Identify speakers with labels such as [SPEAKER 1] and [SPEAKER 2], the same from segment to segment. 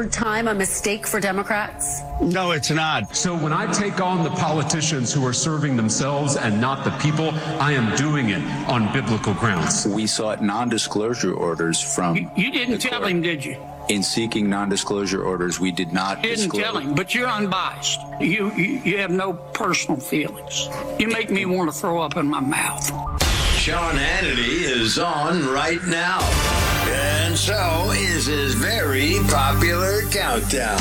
[SPEAKER 1] third time a mistake for Democrats?
[SPEAKER 2] No, it's not.
[SPEAKER 3] So when I take on the politicians who are serving themselves and not the people, I am doing it on biblical grounds.
[SPEAKER 4] We sought non-disclosure orders from...
[SPEAKER 5] You didn't tell him, did you?
[SPEAKER 4] In seeking non-disclosure orders, we did not
[SPEAKER 5] disclose. You didn't tell him, but you're unbiased. You have no personal feelings. You make me want to throw up in my mouth.
[SPEAKER 6] Sean Hannity is on right now. And so is his very popular countdown.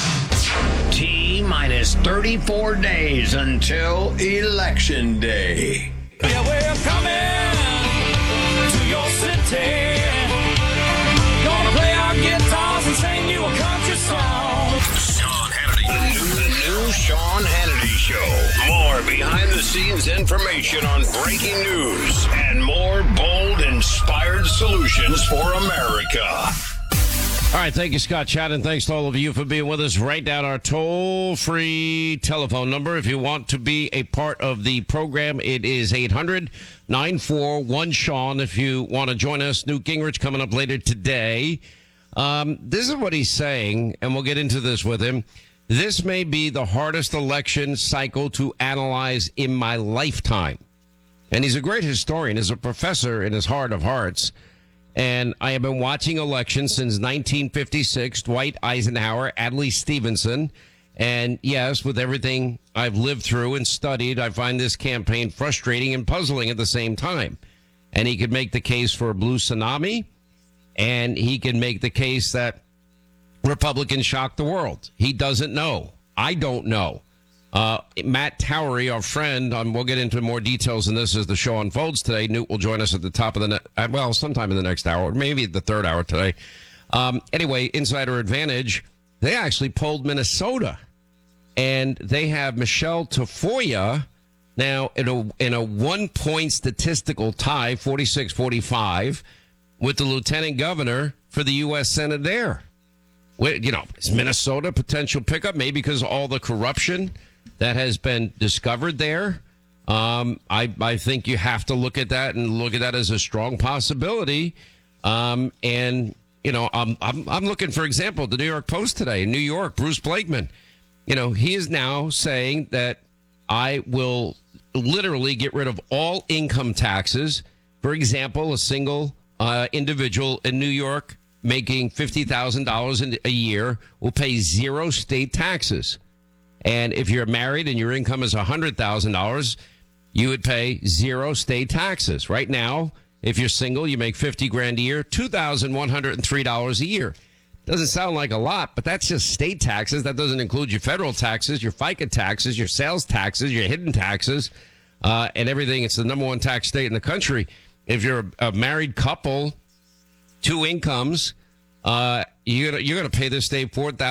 [SPEAKER 6] T-minus 34 days until Election Day.
[SPEAKER 7] Yeah, we're coming to your city. Gonna play our guitars and sing you a country song.
[SPEAKER 6] Sean Hannity. The new Sean Hannity Show. More behind-the-scenes information on breaking news and more bold, inspired solutions for America.
[SPEAKER 8] All right, thank you, Scott Chadden. Thanks to all of you for being with us. Write down our toll-free telephone number if you want to be a part of the program. It is 800-941-SEAN if you want to join us. Newt Gingrich coming up later today. This is what he's saying, and we'll get into this with him. This may be the hardest election cycle to analyze in my lifetime. And he's a great historian. He's a professor in his heart of hearts. And I have been watching elections since 1956, Dwight Eisenhower, Adlai Stevenson. And yes, with everything I've lived through and studied, I find this campaign frustrating and puzzling at the same time. And he could make the case for a blue tsunami, and he can make the case that Republicans shocked the world. He doesn't know. I don't know. Matt Towery, our friend, we'll get into more details in this as the show unfolds today. Newt will join us at the top of the sometime in the next hour, maybe the third hour today. Anyway, Insider Advantage, they actually polled Minnesota, and they have Michelle Tafoya now in a 1-point statistical tie, 46-45, with the lieutenant governor for the U.S. Senate there. Is Minnesota a potential pickup? Maybe because of all the corruption that has been discovered there. I think you have to look at that and look at that as a strong possibility. I'm looking, for example, the New York Post today in New York, Bruce Blakeman. He is now saying that I will literally get rid of all income taxes. For example, a single individual in New York making $50,000 a year will pay zero state taxes. And if you're married and your income is $100,000, you would pay zero state taxes. Right now, if you're single, you make $50,000 a year, $2,103 a year. Doesn't sound like a lot, but that's just state taxes. That doesn't include your federal taxes, your FICA taxes, your sales taxes, your hidden taxes, and everything. It's the number one tax state in the country. If you're a married couple, 2 incomes, you're going to pay this state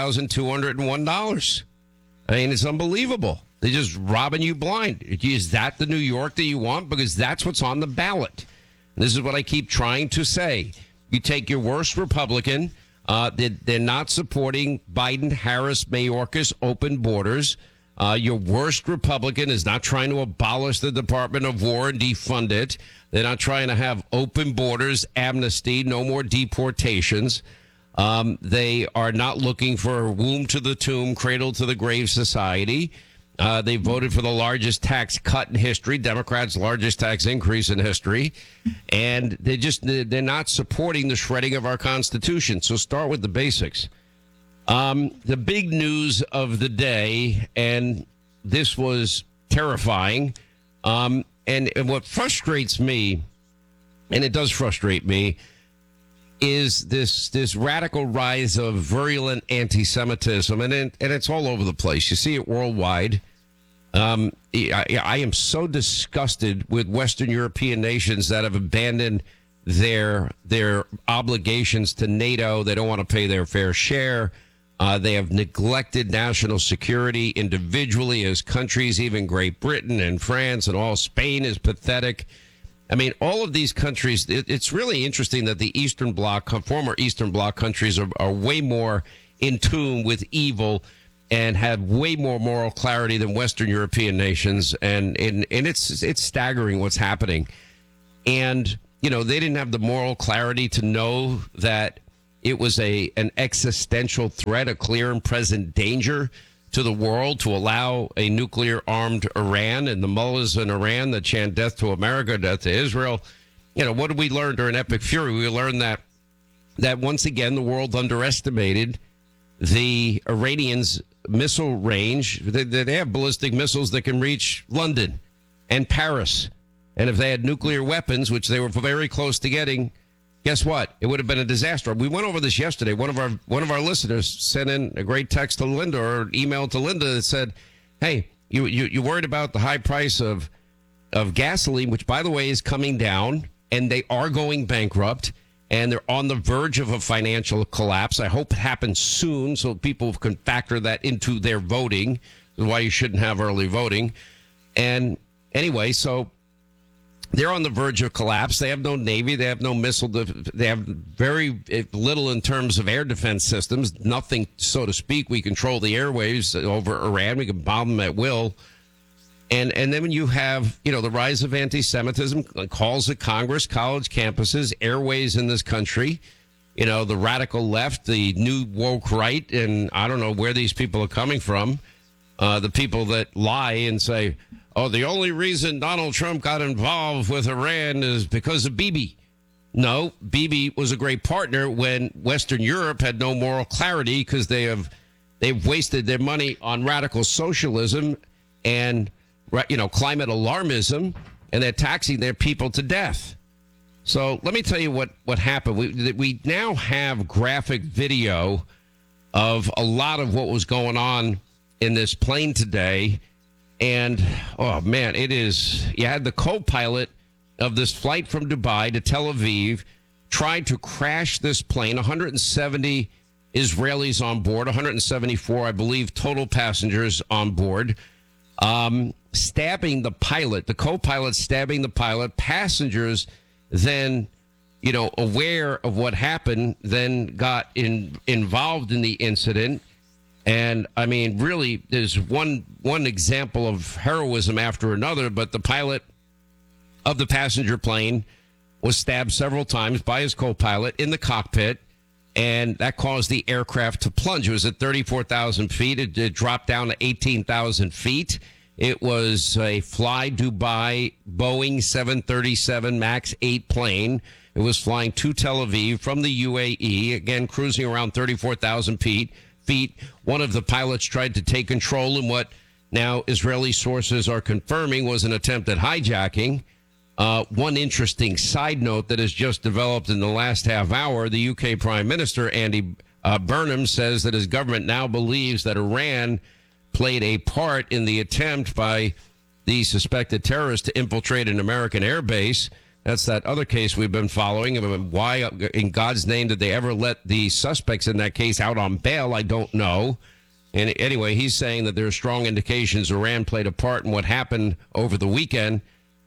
[SPEAKER 8] $4,201. I mean, it's unbelievable. They're just robbing you blind. Is that the New York that you want? Because that's what's on the ballot. And this is what I keep trying to say. You take your worst Republican. They're not supporting Biden, Harris, Mayorkas, open borders. Your worst Republican is not trying to abolish the Department of War and defund it. They're not trying to have open borders, amnesty, no more deportations. They are not looking for a womb to the tomb, cradle to the grave society. They voted for the largest tax cut in history, Democrats' largest tax increase in history. And they're not supporting the shredding of our Constitution. So start with the basics. The big news of the day, and this was terrifying, and what frustrates me, and it does frustrate me, is this radical rise of virulent anti-Semitism, and it's all over the place. You see it worldwide. I am so disgusted with Western European nations that have abandoned their obligations to NATO. They don't want to pay their fair share. They have neglected national security individually as countries, even Great Britain and France and all. Spain is pathetic. I mean, all of these countries, it's really interesting that the Eastern Bloc, former Eastern Bloc countries are way more in tune with evil and have way more moral clarity than Western European nations. And it's staggering what's happening. And, they didn't have the moral clarity to know that it was an existential threat, a clear and present danger to the world to allow a nuclear-armed Iran and the mullahs in Iran that chant death to America, death to Israel. What did we learn during Epic Fury? We learned that once again the world underestimated the Iranians' missile range. They have ballistic missiles that can reach London and Paris. And if they had nuclear weapons, which they were very close to getting, guess what? It would have been a disaster. We went over this yesterday. One of our listeners sent in a great text to Linda or email to Linda that said, "Hey, you worried about the high price of gasoline, which by the way is coming down, and they are going bankrupt, and they're on the verge of a financial collapse. I hope it happens soon so people can factor that into their voting. That's why you shouldn't have early voting." And anyway, so they're on the verge of collapse. They have no Navy. They have no missile. They have very little in terms of air defense systems. Nothing, so to speak. We control the airwaves over Iran. We can bomb them at will. And then when you have, the rise of anti-Semitism, calls at Congress, college campuses, airways in this country, the radical left, the new woke right, and I don't know where these people are coming from, the people that lie and say, oh, the only reason Donald Trump got involved with Iran is because of Bibi. No, Bibi was a great partner when Western Europe had no moral clarity because they've wasted their money on radical socialism and climate alarmism, and they're taxing their people to death. So let me tell you what happened. We now have graphic video of a lot of what was going on in this plane today. And, oh, man, you had the co-pilot of this flight from Dubai to Tel Aviv tried to crash this plane, 170 Israelis on board, 174, I believe, total passengers on board, stabbing the pilot, the co-pilot stabbing the pilot. Passengers then, aware of what happened, then got involved in the incident. And, I mean, really, there's one example of heroism after another, but the pilot of the passenger plane was stabbed several times by his co-pilot in the cockpit, and that caused the aircraft to plunge. It was at 34,000 feet. It dropped down to 18,000 feet. It was a Fly Dubai Boeing 737 MAX 8 plane. It was flying to Tel Aviv from the UAE, again, cruising around 34,000 feet. One of the pilots tried to take control in what now Israeli sources are confirming was an attempt at hijacking. One interesting side note that has just developed in the last half hour, the UK Prime Minister, Andy Burnham, says that his government now believes that Iran played a part in the attempt by the suspected terrorists to infiltrate an American airbase. That's that other case we've been following. Why in God's name did they ever let the suspects in that case out on bail? I don't know. And anyway, he's saying that there are strong indications Iran played a part in what happened over the weekend.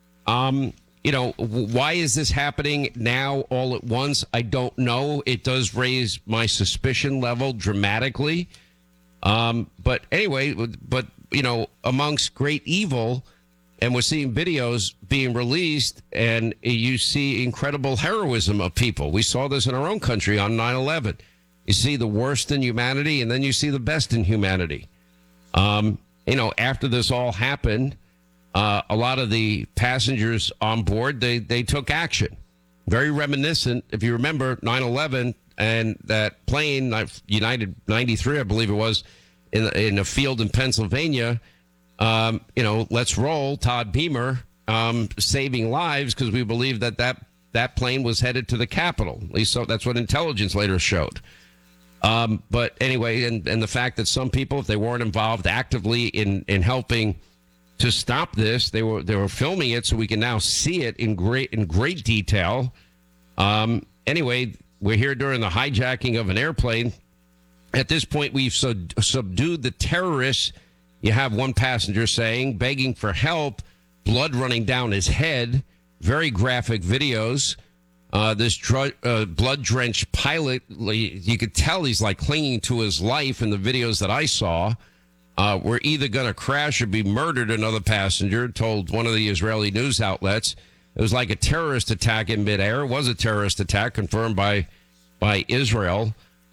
[SPEAKER 8] Why is this happening now all at once? I don't know. It does raise my suspicion level dramatically. But anyway, amongst great evil, and we're seeing videos being released, and you see incredible heroism of people. We saw this in our own country on 9/11. You see the worst in humanity, and then you see the best in humanity. After this all happened, a lot of the passengers on board, they took action. Very reminiscent, if you remember, 9/11 and that plane, United 93, I believe it was, in a field in Pennsylvania. Let's roll, Todd Beamer, saving lives because we believe that plane was headed to the Capitol. At least so that's what intelligence later showed. But anyway, and the fact that some people, if they weren't involved actively in helping to stop this, they were filming it so we can now see it in great detail. Anyway, we're here during the hijacking of an airplane. At this point, we've subdued the terrorists. You have one passenger saying, begging for help, blood running down his head. Very graphic videos. This blood-drenched pilot, you could tell he's like clinging to his life in the videos that I saw. We're either going to crash or be murdered, another passenger told one of the Israeli news outlets. It was like a terrorist attack in midair. It was a terrorist attack confirmed by by Israel.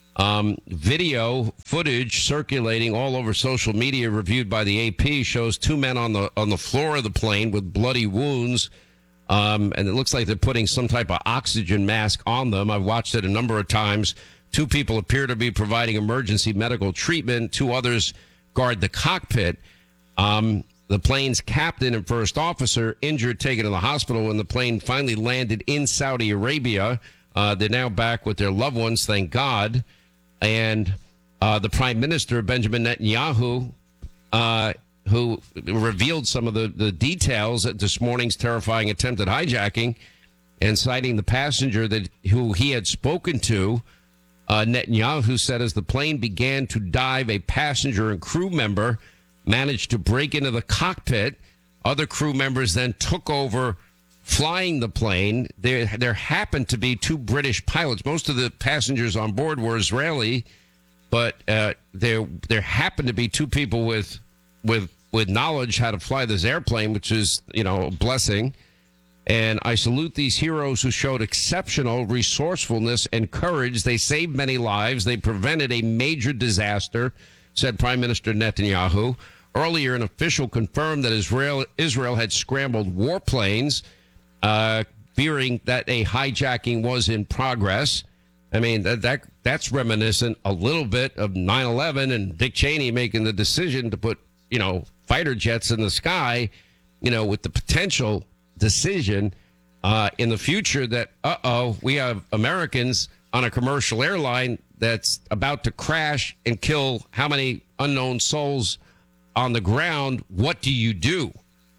[SPEAKER 8] Video footage circulating all over social media, reviewed by the AP, shows two men on the floor of the plane with bloody wounds. And it looks like they're putting some type of oxygen mask on them. I've watched it a number of times. Two people appear to be providing emergency medical treatment. Two others guard the cockpit. The plane's captain and first officer injured, taken to the hospital when the plane finally landed in Saudi Arabia. They're now back with their loved ones, thank God. And the Prime Minister, Benjamin Netanyahu, who revealed some of the details at this morning's terrifying attempted hijacking, and citing the passenger who he had spoken to, Netanyahu said as the plane began to dive, a passenger and crew member managed to break into the cockpit. Other crew members then took over flying the plane. There happened to be two British pilots. Most of the passengers on board were Israeli, but there happened to be two people with knowledge how to fly this airplane, which is, a blessing. And I salute these heroes who showed exceptional resourcefulness and courage. They saved many lives. They prevented a major disaster, said Prime Minister Netanyahu. Earlier, an official confirmed that Israel had scrambled warplanes, fearing that a hijacking was in progress. I mean, that's reminiscent a little bit of 9/11 and Dick Cheney making the decision to put, fighter jets in the sky, with the potential decision in the future that, we have Americans on a commercial airline that's about to crash and kill how many unknown souls on the ground. What do you do?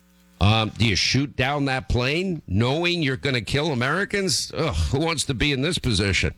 [SPEAKER 8] Do you shoot down that plane knowing you're going to kill Americans? Who wants to be in this position?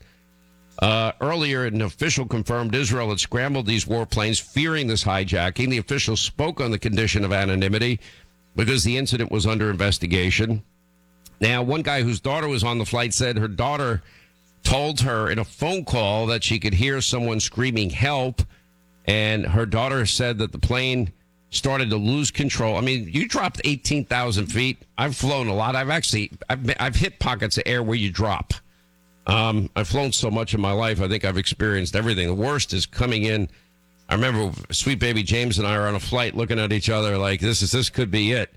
[SPEAKER 8] Earlier, an official confirmed Israel had scrambled these warplanes, fearing this hijacking. The official spoke on the condition of anonymity because the incident was under investigation. Now, one guy whose daughter was on the flight said her daughter told her in a phone call that she could hear someone screaming help, and her daughter said that the plane started to lose control. I mean, you dropped 18,000 feet. I've flown a lot. I've hit pockets of air where you drop. I've flown so much in my life. I think I've experienced everything. The worst is coming in. I remember sweet baby James and I are on a flight looking at each other like this could be it.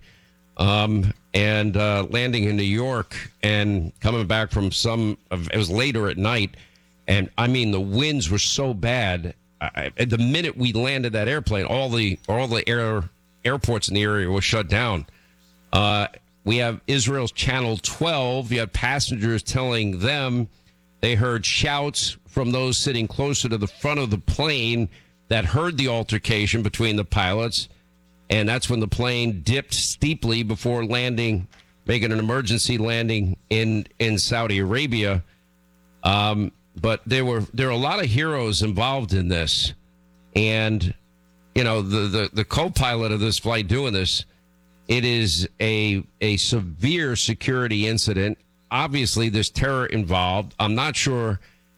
[SPEAKER 8] And landing in New York and coming back from it was later at night. And I mean, the winds were so bad. At the minute we landed that airplane, all the airports in the area were shut down. We have Israel's Channel 12. You have passengers telling them they heard shouts from those sitting closer to the front of the plane that heard the altercation between the pilots. And that's when the plane dipped steeply before landing, making an emergency landing in Saudi Arabia. But there are a lot of heroes involved in this. And, the co-pilot of this flight doing this, it is a severe security incident. Obviously, there's terror involved. I'm not sure.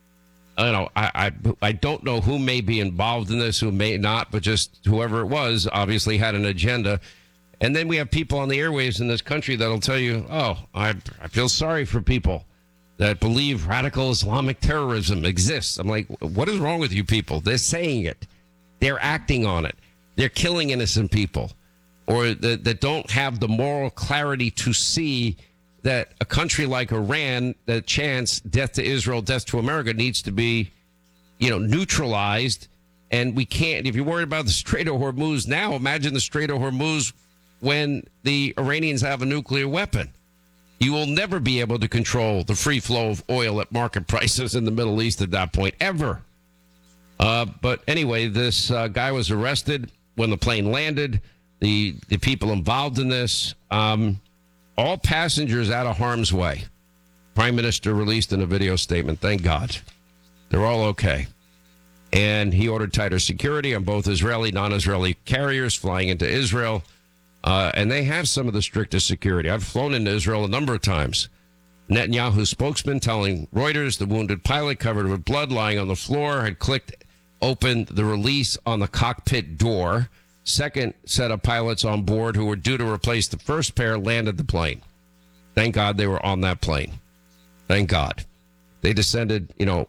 [SPEAKER 8] I don't know who may be involved in this, who may not, but just whoever it was obviously had an agenda. And then we have people on the airwaves in this country that'll tell you, I feel sorry for people that believe radical Islamic terrorism exists. I'm like, what is wrong with you people? They're saying it. They're acting on it. They're killing innocent people, or that don't have the moral clarity to see that a country like Iran, that chants death to Israel, death to America, needs to be, neutralized. And we can't, if you're worried about the Strait of Hormuz now, imagine the Strait of Hormuz when the Iranians have a nuclear weapon. You will never be able to control the free flow of oil at market prices in the Middle East at that point, ever. But anyway, this guy was arrested when the plane landed. The people involved in this, all passengers out of harm's way. Prime Minister released in a video statement, thank God. They're all okay. And he ordered tighter security on both Israeli, non-Israeli carriers flying into Israel. And they have some of the strictest security. I've flown into Israel a number of times. Netanyahu's spokesman telling Reuters the wounded pilot, covered with blood, lying on the floor, had clicked open the release on the cockpit door. Second set of pilots on board who were due to replace the first pair landed the plane. Thank God they were on that plane. Thank God. They descended,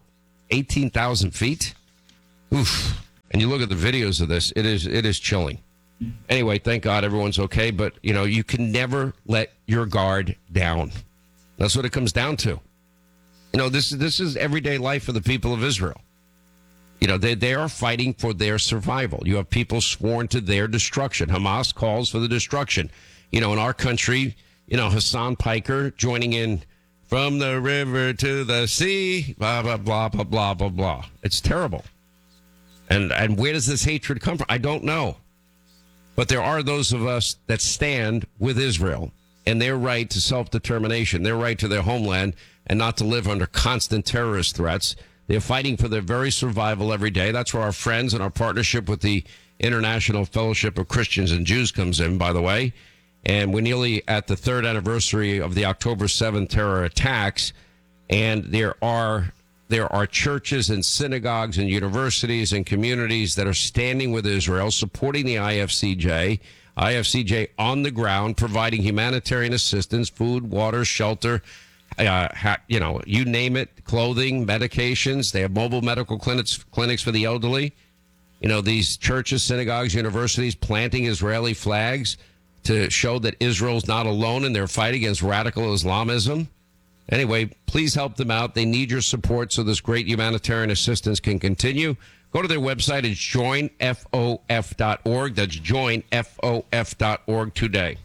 [SPEAKER 8] 18,000 feet. Oof. And you look at the videos of this, it is chilling. Anyway, thank God everyone's okay, but, you can never let your guard down. That's what it comes down to. This is everyday life for the people of Israel. They are fighting for their survival. You have people sworn to their destruction. Hamas calls for the destruction. In our country, Hassan Piker joining in from the river to the sea, blah, blah, blah, blah, blah, blah, blah. It's terrible. And where does this hatred come from? I don't know. But there are those of us that stand with Israel and their right to self-determination, their right to their homeland, and not to live under constant terrorist threats. They're fighting for their very survival every day. That's where our friends and our partnership with the International Fellowship of Christians and Jews comes in, by the way. And we're nearly at the third anniversary of the October 7th terror attacks. And there are churches and synagogues and universities and communities that are standing with Israel, supporting the IFCJ. IFCJ on the ground, providing humanitarian assistance, food, water, shelter, you name it, clothing, medications. They have mobile medical clinics for the elderly. These churches, synagogues, universities planting Israeli flags to show that Israel's not alone in their fight against radical Islamism. Anyway, please help them out. They need your support so this great humanitarian assistance can continue. Go to their website. It's joinfof.org. That's joinfof.org today.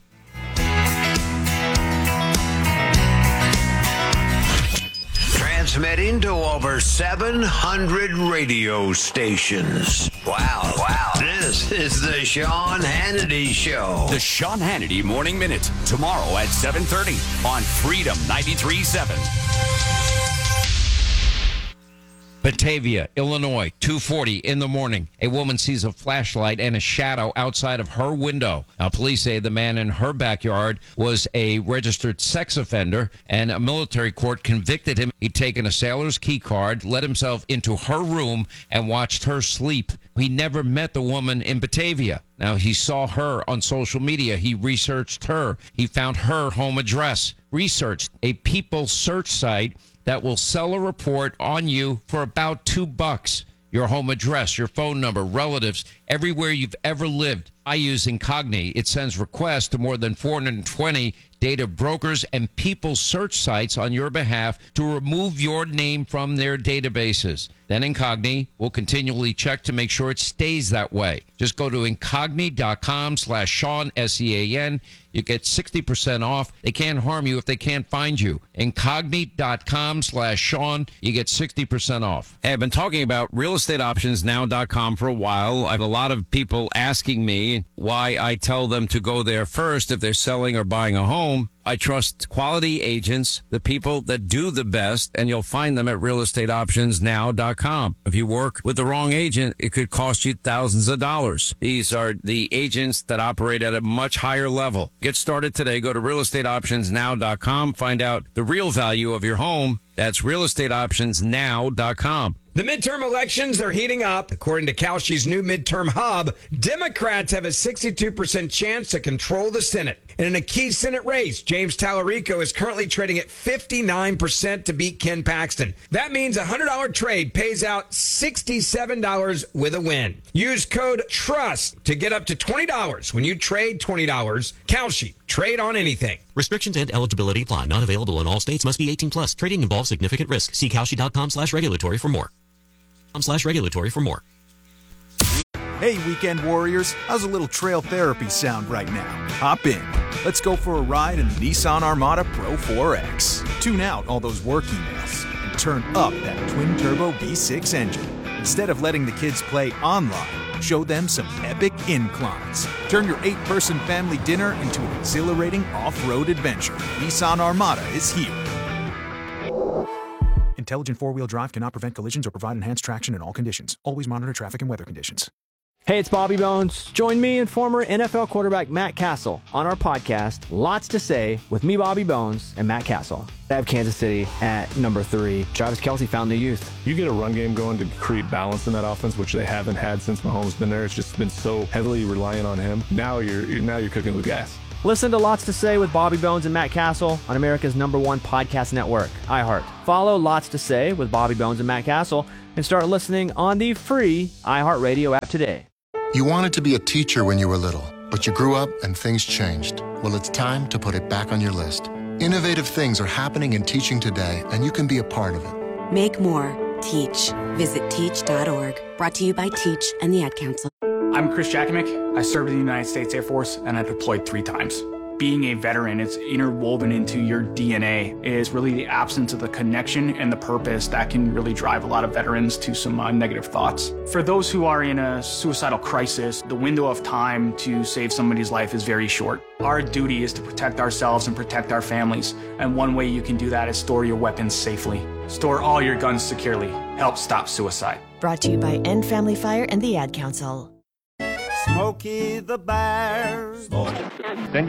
[SPEAKER 6] Transmitting to over 700 radio stations. Wow. This is the Sean Hannity Show.
[SPEAKER 2] The Sean Hannity Morning Minute, tomorrow at 7:30 on Freedom 93.7.
[SPEAKER 8] Batavia, Illinois, 2:40 in the morning. A woman sees a flashlight and a shadow outside of her window. Now, police say the man in her backyard was a registered sex offender, and a military court convicted him. He'd taken a sailor's key card, let himself into her room, and watched her sleep. He never met the woman in Batavia. Now, he saw her on social media. He researched her. He found her home address. Researched a people search site that will sell a report on you for about $2. Your home address, your phone number, relatives, everywhere you've ever lived. I use Incogni. It sends requests to more than 420 data brokers and people search sites on your behalf to remove your name from their databases. Then Incogni will continually check to make sure it stays that way. Just go to incogni.com/Sean, SEAN. You get 60% off. They can't harm you if they can't find you. Incogni.com/Sean. You get 60% off. Hey, I've been talking about realestateoptionsnow.com for a while. I have a lot of people asking me why I tell them to go there first if they're selling or buying a home. I trust quality agents, the people that do the best, and you'll find them at realestateoptionsnow.com. If you work with the wrong agent, it could cost you thousands of dollars. These are the agents that operate at a much higher level. Get started today. Go to realestateoptionsnow.com. Find out the real value of your home. That's realestateoptionsnow.com.
[SPEAKER 9] The midterm elections are heating up. According to Kalshi's new midterm hub, Democrats have a 62% chance to control the Senate. And in a key Senate race, James Tallarico is currently trading at 59% to beat Ken Paxton. That means a $100 trade pays out $67 with a win. Use code TRUST to get up to $20 when you trade $20. Kalshi, trade on anything.
[SPEAKER 10] Restrictions and eligibility apply. Not available in all states. Must be 18 plus. Trading involves significant risk. See Kalshi.com/regulatory for more. /regulatory for more.
[SPEAKER 11] Hey, weekend warriors. How's a little trail therapy sound right now? Hop in. Let's go for a ride in the Nissan Armada Pro 4X. Tune out all those work emails and turn up that twin-turbo V6 engine. Instead of letting the kids play online, show them some epic inclines. Turn your 8-person family dinner into an exhilarating off-road adventure. Nissan Armada is here. Intelligent four-wheel drive cannot prevent collisions or provide enhanced traction in all conditions. Always monitor traffic and weather conditions.
[SPEAKER 12] Hey, it's Bobby Bones. Join me and former NFL quarterback Matt Castle on our podcast, Lots to Say, with me, Bobby Bones, and Matt Castle. I have Kansas City at number 3. Travis Kelce found the youth.
[SPEAKER 13] You get a run game going to create balance in that offense, which they haven't had since Mahomes been there. It's just been so heavily reliant on him. Now you're cooking with gas.
[SPEAKER 12] Listen to Lots to Say with Bobby Bones and Matt Castle on America's #1 podcast network, iHeart. follow Lots to Say with Bobby Bones and Matt Castle and start listening on the free iHeartRadio app today.
[SPEAKER 14] You wanted to be a teacher when you were little, but you grew up and things changed. Well, it's time to put it back on your list. Innovative things are happening in teaching today, and you can be a part of it.
[SPEAKER 15] Make more. Teach. Visit teach.org. Brought to you by Teach and the Ad Council.
[SPEAKER 16] I'm Chris Jakimick. I served in the United States Air Force, and I deployed 3 times. Being a veteran, it's interwoven into your DNA. It is really the absence of the connection and the purpose that can really drive a lot of veterans to some negative thoughts. For those who are in a suicidal crisis, the window of time to save somebody's life is very short. Our duty is to protect ourselves and protect our families, and one way you can do that is store your weapons safely. Store all your guns securely. Help stop suicide.
[SPEAKER 15] Brought to you by End Family Fire and the Ad Council.
[SPEAKER 17] Smokey the Bear.
[SPEAKER 18] Then